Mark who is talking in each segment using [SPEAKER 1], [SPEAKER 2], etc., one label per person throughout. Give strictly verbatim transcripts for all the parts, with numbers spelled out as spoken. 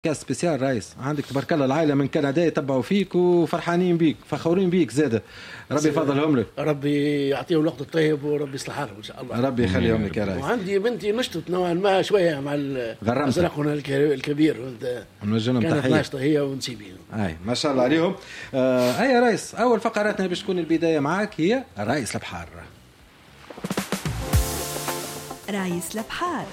[SPEAKER 1] كاس سبيسيال رايس عندك تبارك الله العائله من كندا يتبعوا فيك وفرحانين بيك فخورين بيك زاده ربي يفضلهم لك
[SPEAKER 2] ربي يعطيهم الوقت الطيب وربي يصلح حالهم ان شاء الله
[SPEAKER 1] ربي يخليهم لك يا رايس.
[SPEAKER 2] وعندي بنتي نشطت نوعا ما شويه مع ازرقنا الكبير
[SPEAKER 1] نوجه
[SPEAKER 2] كانت ناشطه هي ونسيبين
[SPEAKER 1] اي ما شاء الله عليهم. آه اي يا رايس اول فقراتنا باش تكون البدايه معاك هي رايس البحار.
[SPEAKER 3] رايس البحار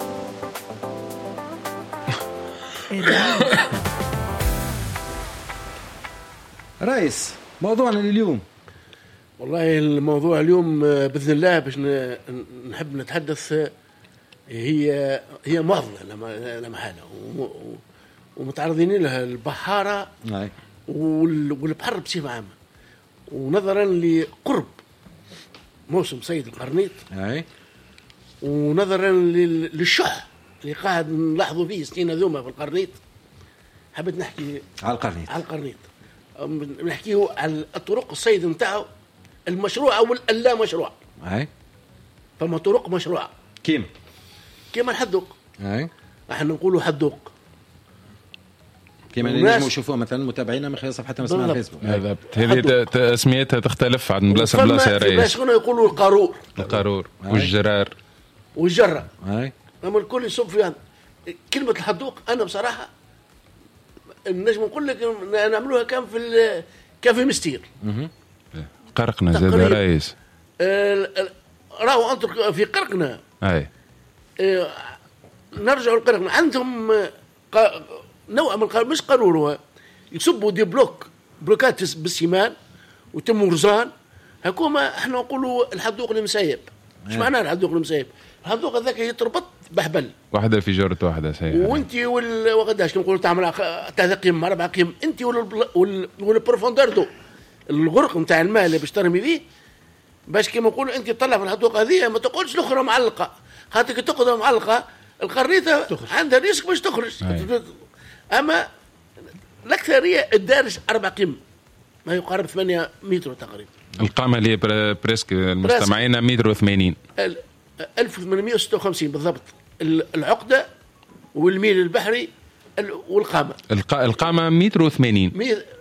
[SPEAKER 1] رايس موضوعنا اليوم
[SPEAKER 2] والله الموضوع اليوم باذن الله باش نحب نتحدث هي هي معضله لما لما حاله ومتعرضين لها البحاره والبحر بصفه عامه ونظرا لقرب موسم صيد القرنيط
[SPEAKER 1] اي
[SPEAKER 2] ونظرا للشح اللي قاعد نلاحظوا فيه سنين ذوما في القرنيط. حبيت نحكي
[SPEAKER 1] على القرنيط
[SPEAKER 2] على القرنيط نحكيه على الطرق الصيد نتاعو المشروعه واللا مشروع.
[SPEAKER 1] اي
[SPEAKER 2] فما طرق مشروعه
[SPEAKER 1] كيما
[SPEAKER 2] كيما الحدوق.
[SPEAKER 1] اي
[SPEAKER 2] احنا نقولوا حدوق
[SPEAKER 1] كيما اللي نجموا يشوفوها مثلا متابعينا من خلال صفحتنا مسمى على الفيسبوك.
[SPEAKER 4] هذا هذه تسميتها تختلف عن بلاصه بلاصه يا ريس.
[SPEAKER 2] شنو يقولوا القارور
[SPEAKER 4] القارور والجرار
[SPEAKER 2] والجره.
[SPEAKER 1] اي
[SPEAKER 2] اما الكل يصب فيها كلمه الحدوق. انا بصراحه نجم نقول لك نعملوها كان في كان في مستير
[SPEAKER 4] قرقنا زاد رئيس
[SPEAKER 2] راهو انتم في قرقنا.
[SPEAKER 4] اي
[SPEAKER 2] اه نرجعوا لقرقنا عندهم نوع من القرار مش قارور يصبوا دي بلوك بلوكات بالسيمان وتم رزان هكوما. احنا نقولوا الحدوق المسيب. ايش معنى الحدوق المسيب؟ الحدوق هذاك يتربط بحبل
[SPEAKER 4] واحده في جرة واحده صحيح.
[SPEAKER 2] وانت وال وقداش نقولوا تعمل ثلاثة قيم اربع قيم انت وال والبروفوندردو الغرق نتاع الماء اللي باش ترمي فيه باش كيما نقولوا انت تطلع في الحدوق هذه ما تقولش الاخرى معلقه خاطر كي تقعد معلقه القرنيطه عندها ريسك باش تخرج. اما الاكثريه الدارج اربع قيم ما يقارب ثمانية متر تقريبا.
[SPEAKER 4] القامه اللي بريسك المستمعين متر وثمانين
[SPEAKER 2] ألف وثمانمائة وستة وخمسين بالضبط العقده والميل البحري والقامه.
[SPEAKER 4] القامه متر وثمانين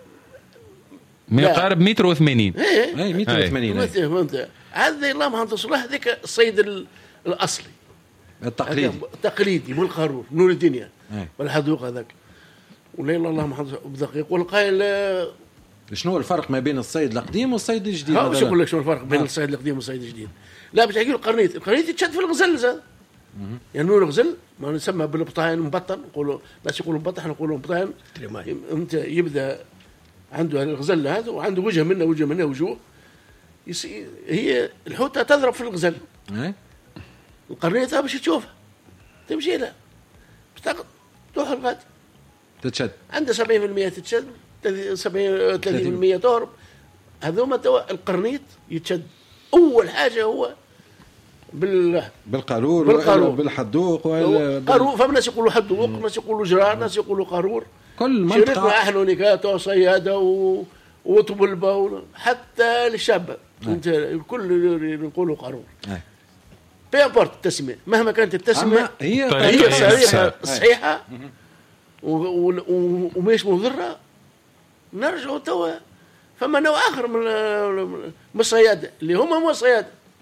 [SPEAKER 4] ما يقارب متر وثمانين.
[SPEAKER 1] اي متر وثمانين
[SPEAKER 2] هذا الله ما تصلح هذيك الصيد الاصلي
[SPEAKER 1] التقليدي
[SPEAKER 2] التقليدي والقارور نور الدنيا والحدوق هذاك وليل الله ما بدقيق والقايل.
[SPEAKER 1] شنو الفرق ما بين الصيد القديم والصيد الجديد؟
[SPEAKER 2] ها وش نقول لك شنو الفرق بين الصيد القديم والصيد الجديد؟ لا باش نحكي القرنيط. القرنيط يتشد في الغزل زاد يعني نور الغزل ما نسمى بالبطاين مبطن نقولوا الناس يقولوا مبطن احنا نقولوا بطاين. انت يبدا عنده الغزل هذا وعنده وجه منه وجه منه وجوه هي الحوته تضرب في الغزل. القرنيطه باش تشوفها تمشي لها تروح الغد
[SPEAKER 1] تتشد
[SPEAKER 2] عنده سبعين بالمئة تتشد سبعين ثلاثين بالمئة تهرب. هذوما القرنيط يتشد اول حاجه هو بال
[SPEAKER 1] بالقارور
[SPEAKER 2] بالقارور
[SPEAKER 1] بالحدوق
[SPEAKER 2] قارور. فالناس يقولوا حدوق ناس يقولوا جرار ناس يقولوا قارور.
[SPEAKER 1] كل منطقه
[SPEAKER 2] احنا نكاته وصياده و... وطبلبه حتى للشابه انت الكل نقولوا قارور. بيامبورت التسميه مهما كانت التسميه
[SPEAKER 1] هي
[SPEAKER 2] هي صحيحه صحيحه وماش مضره. نرجعوا توا فما نوع اخر من من الصياد اللي هما مو صياد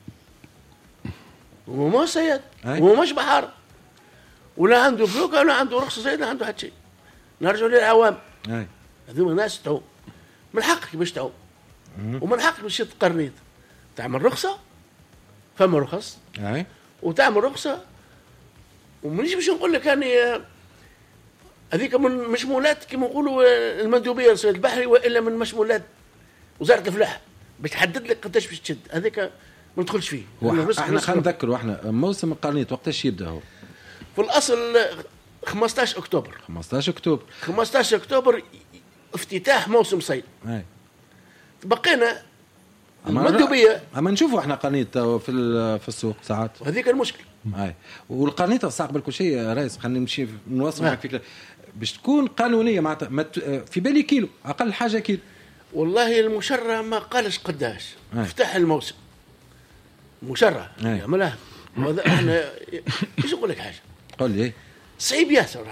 [SPEAKER 2] هو مو صياد هو مش بحر ولا عنده بلوك ولا عنده رخصه صيد ولا عنده حتى شيء. نرجعوا للعوام هذوما ناس تعوم من حقك باش تعوم ومن حقك باش تقرنيط تعمل رخصه فما رخص وتعمل رخصه ومنيش باش نقول لك يعني هذيك من مشمولات كما نقولوا المندوبيه للصيد البحري والا من مشمولات وزاره الفلاحه باش تحدد لك قداش باش تشد. هذاك ما ندخلش فيه.
[SPEAKER 1] احنا خلينا نذكروا احنا موسم القرنيط وقتاش يبدا هو؟
[SPEAKER 2] في الاصل خمسطاش اكتوبر
[SPEAKER 1] خمسطاش اكتوبر
[SPEAKER 2] خمسطاش اكتوبر افتتاح موسم صيد. بقينا المندوبيه
[SPEAKER 1] اما نشوفوا احنا قرنيط في في السوق ساعات
[SPEAKER 2] هذيك المشكله.
[SPEAKER 1] اي والقرنيط استقبل كل شيء يا ريس. خلينا نمشي نوصل معك فكره باش تكون قانونيه معناتها في بالي كيلو اقل حاجه كيلو.
[SPEAKER 2] والله المشرع ما قالش قداش افتح الموسم مشرع يعملها. احنا ايش نقول لك حاجه
[SPEAKER 1] قول لي
[SPEAKER 2] صعيب ياسر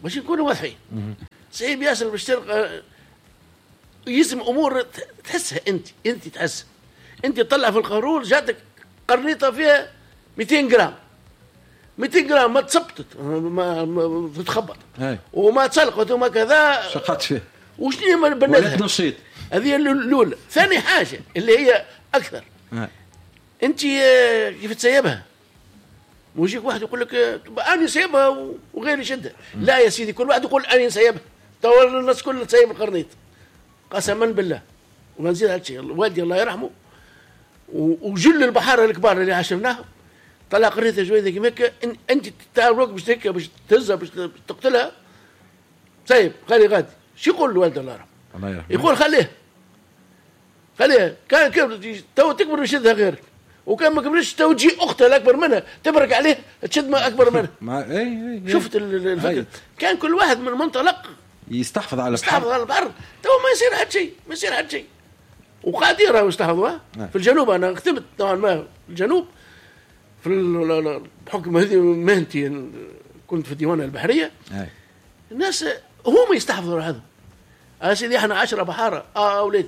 [SPEAKER 2] باش نكونوا واضحين. صعيب ياسر باش تلقى يسم امور تحسها انت انت تحس انت تطلع في القارور جاتك قرنيطه فيها مئتين جرام مئتين جرام ما تثبتت ما, ما تتخبط وما تسلقت وما كذا
[SPEAKER 1] شقت فيه
[SPEAKER 2] وشنو ما بنتها
[SPEAKER 1] نشيط.
[SPEAKER 2] هذه الاولى. ثاني حاجه اللي هي اكثر هاي. انت كيف تسيبها ويجيك واحد يقول لك انا سيبها وغير يشدها. لا يا سيدي كل واحد يقول انا سيبها تو الناس كلها تسيب القرنيط قسما بالله. وما نزيد هذا الشيء والدي الله يرحمه وجل البحاره الكبار اللي عاشرناهم طلع قرنيطه جويده كيما انت تعرف باش تهكا باش تهزها باش تقتلها سيب خلي غادي. شو يقول الوالد الله يرحمه؟ يقول خليه خليها كان كبرت تو تكبر يشدها غيرك وكان ما كبرش تو تجي اختها الاكبر منها تبرك عليه تشد ما اكبر منها.
[SPEAKER 1] ما اي اي
[SPEAKER 2] شفت الفكره كان كل واحد من منطلق
[SPEAKER 1] يستحفظ على البحر
[SPEAKER 2] يستحفظ على البحر. تو ما يصير حد شيء ما يصير حد شيء وقاعدين راهو يستحفظوا في الجنوب. انا خدمت نوعا ما في الجنوب في بحكم هذه مهنتي كنت في الديوانه البحريه.
[SPEAKER 1] أي.
[SPEAKER 2] الناس هم يستحفظوا على هذا. يا سيدي احنا عشرة بحاره اه اولادي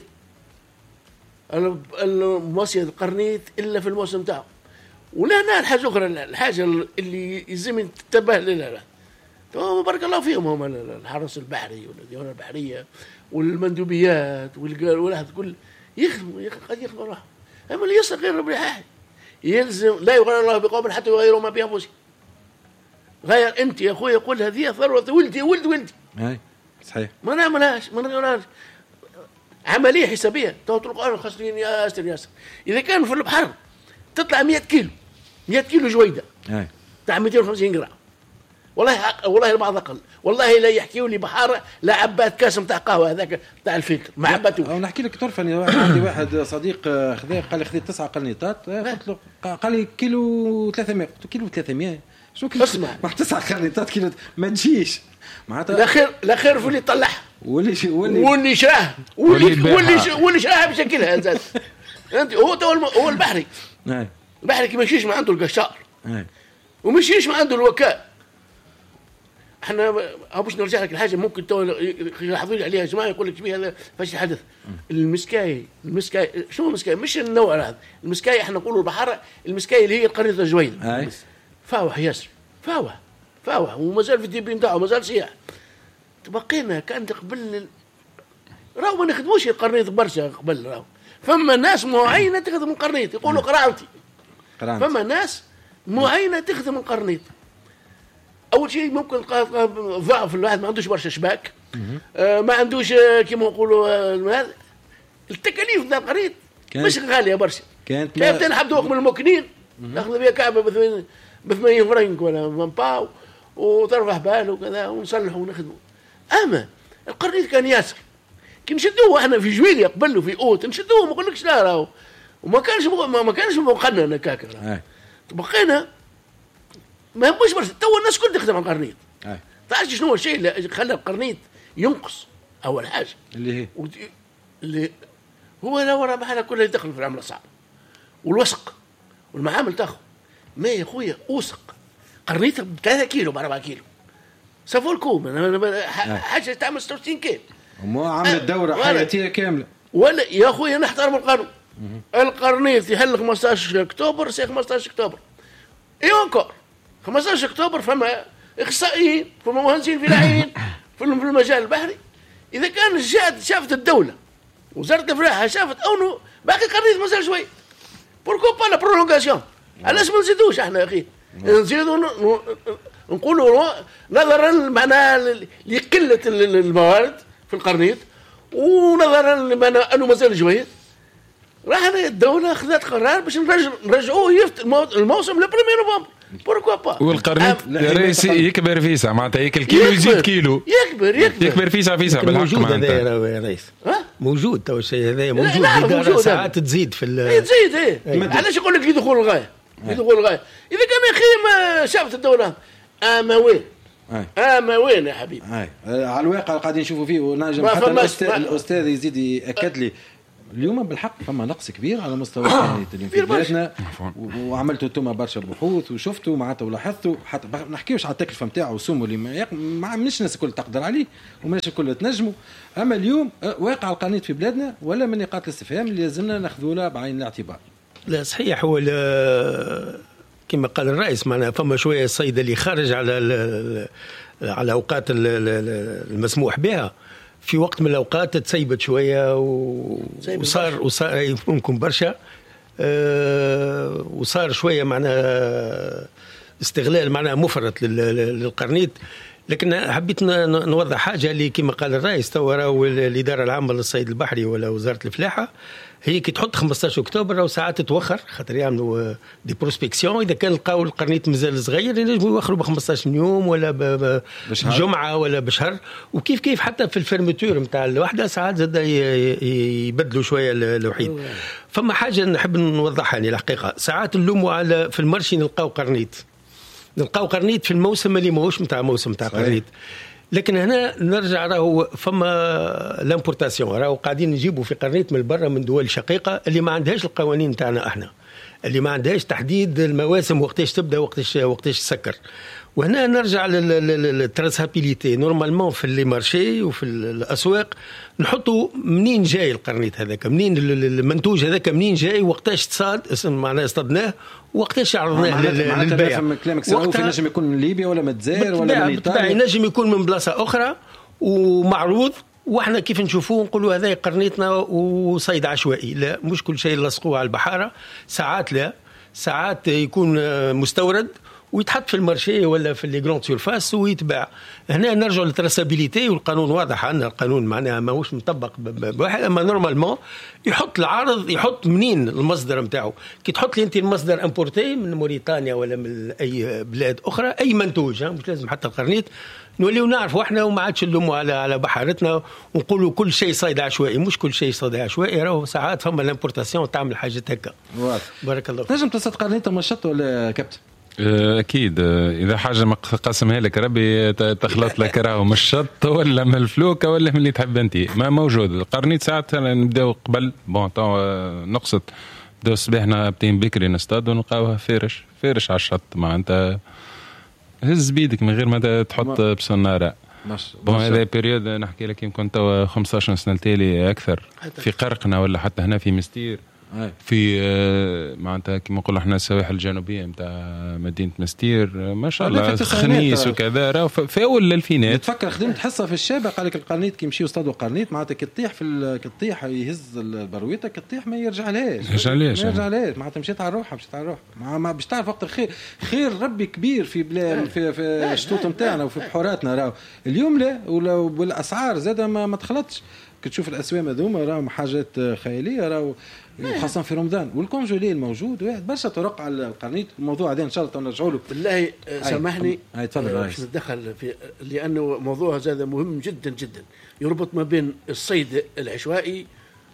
[SPEAKER 2] الموسم القرنيط الا في الموسم تاعه. ولا هنا الحاجه اخرى الحاجه اللي يلزم تنتبه لها بارك الله فيهم هم الحرس البحري والديوانه البحريه والمندوبيات والواحد كل يخدموا قد يخدموا روحهم. اما اللي يسرق غير بالحاجه يلزم لا يغير الله بقوم حتى يغيروا ما بانفسهم. غير انت يا اخويا قول هذه ثروه ولدي ولد ولدي.
[SPEAKER 1] اي صحيح
[SPEAKER 2] ما نعملهاش ما نعملهاش عمليه حسابيه. تو القرآن خاصين يا ياسر ياسر اذا كان في البحر تطلع مئة كيلو مئة كيلو جويده
[SPEAKER 1] اي
[SPEAKER 2] تاع مئتين وخمسين جرام والله والله البعض اقل والله لا يحكيوا لي بحاره لا عبات كاسم تاع قهوه هذاك تاع الفلتر ما عباتوش.
[SPEAKER 1] او نحكي لك طرفا عندي واحد صديق خذا قال لي خذيت تسعه قرنيطات قلت له قال لي كيلو ثلاثمائة قلت له كيلو ثلاثمائة شو كيلو مع تسعه قرنيطات كيلو ما تجيش معناتها
[SPEAKER 2] لا خير لا خير في اللي طلعها
[SPEAKER 1] واللي واللي
[SPEAKER 2] واللي شراه واللي واللي واللي شراها بشكلها زاد. انت هو هو البحري
[SPEAKER 1] اي
[SPEAKER 2] البحري كي ما يمشيش ما عنده القشار
[SPEAKER 1] اي
[SPEAKER 2] وما يمشيش ما عنده الوكاء. احنا باش نرجع لك الحاجه ممكن تو يلاحظوا لي عليها يا جماعه يقول لك شبيه هذا فاش الحدث. المسكاي المسكاي شو المسكاي مش النوع هذا المسكاي احنا نقولوا البحاره المسكاي اللي هي القريطه الجويده فاوح ياسر فاوح فاوح ومازال في الديبين تاعه مازال سياح. تبقينا كان قبل راهو ما نخدموش القرنيط برشا قبل راهو فما ناس معينه تخدم القرنيط يقولوا قراوتي فما ناس معينه تخدم القرنيط. اول شيء ممكن ضعف الواحد ما عندوش برشا شباك آه ما عندوش آه كيما نقولوا آه التكاليف تاع القرنيط مش غاليه برشا.
[SPEAKER 1] كانت
[SPEAKER 2] كانت نحبدوك من المكنين ناخذ بها كعبه ب ثمانين فرنك ولا مباو وترفح باله وكذا ونصلحوا ونخدموا. اما القرنيط كان ياسر كي نشدوه احنا في جويليا قبل في اوت نشدوه ما نقولكش لا راهو وما كانش ما كانش مقنن هكاك. بقينا ما همش برشا تو الناس كل تخدم على القرنيط. تعرف شنو هو الشيء اللي خلى القرنيط ينقص؟ اول حاجه
[SPEAKER 1] اللي هي
[SPEAKER 2] اللي هو لا ورا بحالها كلها يدخل في العمله الصعبه والوسق والمعامل تاخذ. ما يا خويا اوسق قرنيط ب ثلاثة كيلو ب أربعة كيلو سافولكم حاجه تعمل ستة وستين كيلو
[SPEAKER 1] وما عملت دوره حياتيه كامله.
[SPEAKER 2] ولا يا خويا نحترم القانون. القرنيط يحل خمسطاش اكتوبر سي خمسطاش اكتوبر اي انكور خمسطاش اكتوبر فما اخصائيين فما مهندسين فلاحيين في المجال البحري. اذا كان جات شافت الدوله وزاره الفلاحه شافت انه باقي القرنيط مازال شوي بوركو با لا برولونغاسيون علاش ما نزيدوش احنا يا اخي نزيدوا نقولوا نظرا معناها لقله الموارد في القرنيط ونظرا لمعنى انه مازال شويه راح الدوله اخذت قرار باش نرجعوه الموسم ل بريمير نوفمبر بوركوا با.
[SPEAKER 4] والقرنيط رئيسي يكبر فيسا معناتها هيك الكيلو يزيد كيلو
[SPEAKER 2] يكبر يكبر
[SPEAKER 4] يكبر فيسا فيسا بالحق
[SPEAKER 5] موجود هذا يا رئيس موجود تو الشيء هذا موجود بدار ساعات تزيد في
[SPEAKER 2] تزيد ايه علاش يقول لك في دخول الغايه في دخول الغايه اذا كان يا اخي ما شافت الدوله اما وين اما وين يا حبيبي
[SPEAKER 1] على الواقع قاعدين نشوفوا فيه ونجم حتى الاستاذ, الأستاذ يزيد ياكد لي اليوم بالحق فما نقص كبير على مستوى القرنيط اللي في بلادنا، وعملتوا انتم برشا بحوث وشفتوا معناتها ولاحظتوا، حتى ما نحكيوش على التكلفه نتاعو وسمو اللي ما, يق... ما منش الناس الكل تقدر عليه ومنش الكل تنجموا. اما اليوم واقع القرنيط في بلادنا ولا من نقاط الاستفهام اللي لازمنا ناخذوها بعين الاعتبار.
[SPEAKER 5] لا صحيح، هو كما قال الرئيس معنا فما شويه الصيد اللي خارج على على اوقات المسموح بها، في وقت من الاوقات تسيبت شويه وصار وصار ممكن برشا أه وصار شويه معنا استغلال معنا مفرط للقرنيط. لكن حبيت نوضح حاجه اللي كما قال الرئيس تو راهو الاداره العامه للصيد البحري ولا وزاره الفلاحه هي كي تحط خمسة عشر أكتوبر او ساعات تتوخر خاطر يعملوا دي بروسبكسيون، اذا كان لقاو القرنيط مازال صغير ينجموا يوخروا ب خمسة عشر يوم ولا بجمعه ولا بشهر، وكيف كيف حتى في الفيرمتور نتاع الوحده ساعات زاد يبدلوا شويه الوحيد. فما حاجه نحب نوضحها لي الحقيقه، ساعات نلوموا على في المرشي نلقاو قرنيط نلقاو قرنيط في الموسم اللي ماهوش نتاع موسم نتاع قرنيط، لكن هنا نرجع راهو فما لامبورتاسيون، راهو قاعدين نجيبوا في قرنيط من برا من دول شقيقه اللي ما عندهاش القوانين نتاعنا احنا، اللي ما عندهاش تحديد المواسم وقتاش تبدا وقتاش وقتاش تسكر. وهنا نرجع للتراسابيليتي نورمالمون في لي مارشي وفي الاسواق نحطوا منين جاي القرنيط هذاك، منين المنتوج هذاك منين جاي وقتاش تصاد معناها اصطدناه وقتاش عرضناه للبيع.
[SPEAKER 1] كلامك سواء نجم يكون من ليبيا ولا من الجزائر ولا من ايطاليا،
[SPEAKER 5] ينجم يكون من بلاصه اخرى ومعروض، واحنا كيف نشوفوه نقولوا هذا قرنيطنا وصيد عشوائي. لا، مش كل شيء لصقوه على البحاره، ساعات لا، ساعات يكون مستورد ويتحط في المارشي ولا في لي جراند سيرفاس ويتباع. هنا نرجع للتراسابيليتي، والقانون واضح عندنا، القانون معناها ماهوش مطبق بواحد، اما نورمالمون يحط العرض، يحط منين المصدر نتاعو. كي تحط لي انت المصدر امبورتي من موريتانيا ولا من اي بلاد اخرى اي منتوج، مش لازم حتى القرنيط، نوليو نعرفوا احنا وما عادش نلوموا على على بحارتنا ونقولوا كل شيء صيد عشوائي. مش كل شيء صيد عشوائي، راهو ساعات فما الامبورتاسيون تعمل حاجه هكا. بارك الله.
[SPEAKER 1] تنجم تصيد قرنيط مشط ولا كابتن؟
[SPEAKER 4] أكيد، إذا حاجة ما قسمها لك ربي تخلط لك راهو من الشط ولا من الفلوكة ولا من اللي تحب أنت، ما موجود. القرنيط ساعات نبدأ قبل بون تو نقصد بدأ صباحنا بتين بكري نصطاد ونلقاوها فارش فارش على الشط، ما أنت هز بيدك من غير ما تحط بسنارة. بون هذا بيريود نحكي لك يمكن تو خمسة عشر سنة تالي أكثر في قرقنا ولا حتى هنا في مستير في معناتها كما نقولوا احنا السواحل الجنوبيه نتاع مدينه مستير ما شاء الله خنيس وكذا، راه في اول الالفينات
[SPEAKER 1] تفكر خدمت حصه في الشابه قال لك القرنيط كي يمشيو يصطادوا قرنيط معناتها كي تطيح في كي تطيح يهز البرويته كي تطيح ما يرجع لهاش ما يرجع لهاش معناتها مشيت على روحها مشيت على روحها ما باش تعرف وقت الخير خير ربي كبير في بلاد في في الشطوط نتاعنا وفي بحوراتنا. راهو اليوم لا ولو بالاسعار زاد ما, ما تخلطش. كي تشوف الاسوام هذوما راهم حاجات خياليه، راهو خاصة في رمضان والكونجولي الموجود واحد برشا طرق على القرنيط. الموضوع هذا ان شاء الله نرجعوا له.
[SPEAKER 2] بالله سامحني
[SPEAKER 1] هاي تفضل
[SPEAKER 2] باش نتدخل في، لانه موضوع هذا مهم جدا جدا، يربط ما بين الصيد العشوائي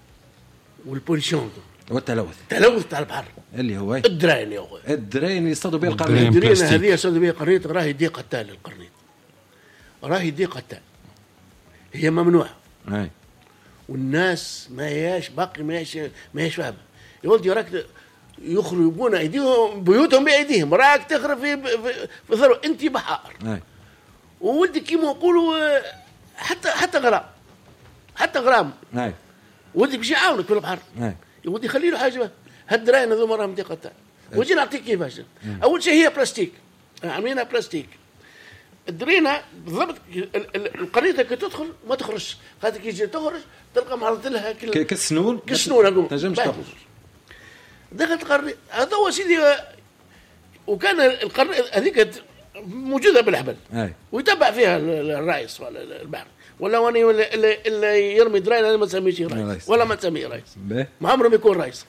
[SPEAKER 2] والبوليسيون
[SPEAKER 1] والتلوث
[SPEAKER 2] التلوث تاع البحر
[SPEAKER 1] اللي هو
[SPEAKER 2] الدراين يا اخويا،
[SPEAKER 1] الدراين يصطادوا بها القرنيط.
[SPEAKER 2] الدراين هذه يصطادوا بها القرنيط راهي دي قتال للقرنيط، راهي دي قتال، هي ممنوعه.
[SPEAKER 1] هاي
[SPEAKER 2] والناس ما هياش باقي ما هياش ما هياش فاهمه. يا ولدي راك يخرجون ايديهم بيوتهم بايديهم، راك تخرب في في ثروه، انت بحار.
[SPEAKER 1] اي
[SPEAKER 2] وولدي كيما نقولوا حتى حتى غرام حتى غرام
[SPEAKER 1] اي
[SPEAKER 2] ولدي باش يعاونك في البحر.
[SPEAKER 1] اي
[SPEAKER 2] يا ولدي خلي له حاجه. هالدراين هذوما راهم دي قتال. وجي نعطيك كيفاش. اول شيء هي بلاستيك، عاملينها بلاستيك. الدرينة بالضبط القريطة كي تدخل ما تخرج، خاطر كي تجي تخرج تلقى معرض لها
[SPEAKER 1] كل كسنون
[SPEAKER 2] كسنون هذوما
[SPEAKER 1] تنجمش تخرج.
[SPEAKER 2] دخلت قرنيط هذا هو سيدي، وكان القرنيط هذيك موجودة بالحبل ويتبع فيها الرئيس ولا البحر ولا واني ولا اللي يرمي درين انا ما نسميش رئيس ولا ما نسميه رئيس، ما عمره ما يكون رئيس.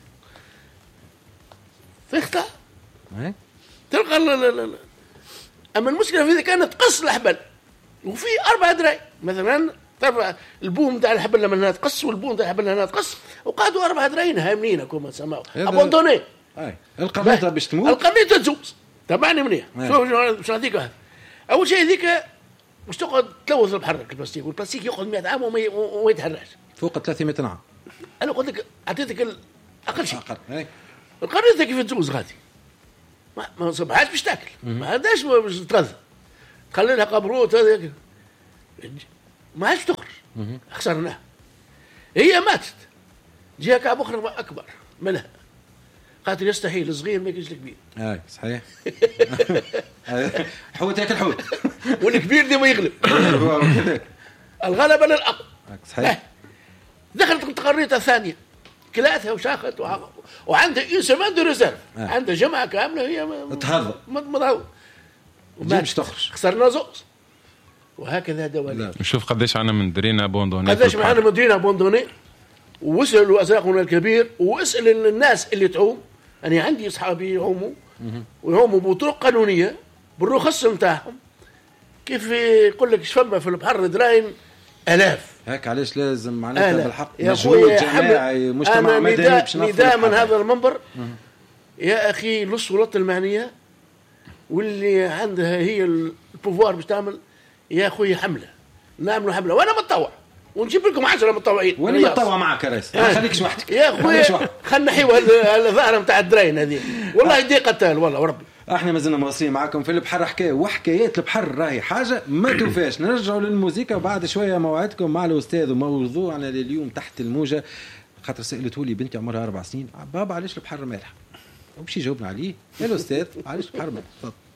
[SPEAKER 2] فيخطأ تلقى لا. أما المشكلة في ذلك كانت تقص الحبل وفي أربعة دراي مثلا، ترفع البوم تاع الحبل لما تقص والبوم تاع الحبل لما تقص، وقعدوا أربعة دراين هامنين كما سماوا أبوندوني.
[SPEAKER 1] أي القرنيطة باش تموت،
[SPEAKER 2] القرنيطة تزوز. تابعني منيح شوف شو هذيك. هذا أول شيء ذيك مش تقعد تلوث البحر البلاستيك، والبلاستيك يقعد مئة عام وما يتحركش
[SPEAKER 1] فوق ثلاثمئة عام.
[SPEAKER 2] انا قلت لك اعطيتك اقل شيء
[SPEAKER 1] اقل.
[SPEAKER 2] القرنيطه كيف تجوز غادي ما ما صبحاش باش تاكل ما عندهاش باش تتغذى خلي لها قبروت هذاك ما عادش تخرج خسرناها هي ماتت جاء كعب اخرى اكبر منها قالت يستحيل الصغير ما ياكلش الكبير.
[SPEAKER 1] اي صحيح. حوت ياكل حوت
[SPEAKER 2] والكبير ديما يغلب. الغلبه للاقوى.
[SPEAKER 1] صحيح.
[SPEAKER 2] دخلت القرنيطه الثانيه كلاتها وشاخت وع... وعندها انسان دو ريزيرف عندها جماعه كامله هي
[SPEAKER 1] تهضر
[SPEAKER 2] مضروب
[SPEAKER 1] وماش تخرج
[SPEAKER 2] خسرنا زوز وهكذا دوالي.
[SPEAKER 4] نشوف قداش عنا من درينا بوندوني
[SPEAKER 2] قداش معنا من درينا بوندوني واسالوا ازرقنا الكبير واسال الناس اللي تعوم انا عندي اصحابي يعوموا ويعوموا بطرق قانونيه بالرخص نتاعهم كيف يقول لك شفما في البحر دراين الاف.
[SPEAKER 1] هيك علاش لازم معناتها بالحق
[SPEAKER 2] مجهود
[SPEAKER 1] جماعي مجتمع مدني باش نفرض
[SPEAKER 2] نداء من هذا المنبر يا اخي للسلطات المعنيه واللي عندها هي البوفوار باش تعمل يا اخوي حمله نعملوا حمله وانا متطوع ونجيب لكم عشرة متطوعين
[SPEAKER 1] وانا متطوع معك يا ريس ما خليكش وحدك
[SPEAKER 2] يا اخوي خلينا نحيوا الظاهره نتاع الدراين هذه والله يدي قتال والله وربي.
[SPEAKER 1] احنا مازلنا مواصلين معكم في البحر حكايه وحكايات البحر راهي حاجه ما توفاش. نرجعوا للموسيقى وبعد شويه موعدكم مع الاستاذ وموضوعنا لليوم تحت الموجه خاطر سالته لي بنتي عمرها اربع سنين بابا علاش البحر مالح وبشي جاوبنا عليه يا الاستاذ علاش البحر مالح.